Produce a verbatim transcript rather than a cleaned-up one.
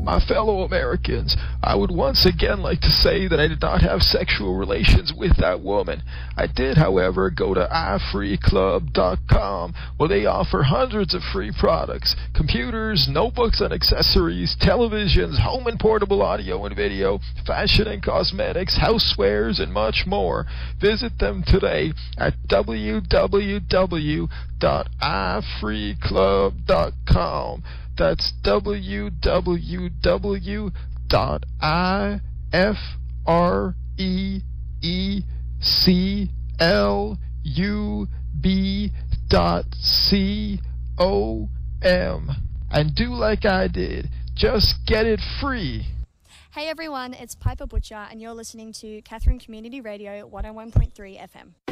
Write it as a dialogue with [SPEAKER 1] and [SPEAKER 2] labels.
[SPEAKER 1] My fellow Americans, I would once again like to say that I did not have sexual relations with that woman. I did, however, go to i free club dot com, where they offer hundreds of free products: computers, notebooks and accessories, televisions, home and portable audio and video, fashion and cosmetics, housewares, and much more. Visit them today at w w w dot i free club dot com. That's w w w dot i free club dot com. And do like I did. Just get it free.
[SPEAKER 2] Hey everyone, it's Piper Butcher and you're listening to Catherine Community Radio one oh one point three F M.